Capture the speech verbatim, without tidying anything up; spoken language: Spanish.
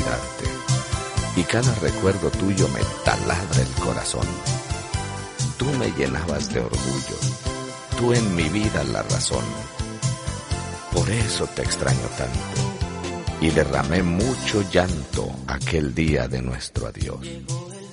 olvidarte, y cada recuerdo tuyo me taladra el corazón. Tú me llenabas de orgullo, tú en mi vida la razón. Por eso te extraño tanto, y derramé mucho llanto aquel día de nuestro adiós.